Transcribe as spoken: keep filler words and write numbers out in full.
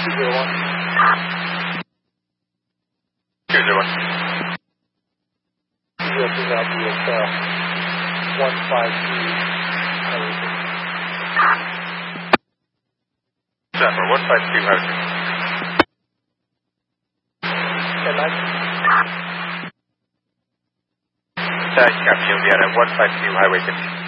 two zero one. two zero one. Zero two out to uh, one five three. Zephyr, one five two, Highway six. ten nine. Uh, copy, you'll be at one five two, Highway fifty.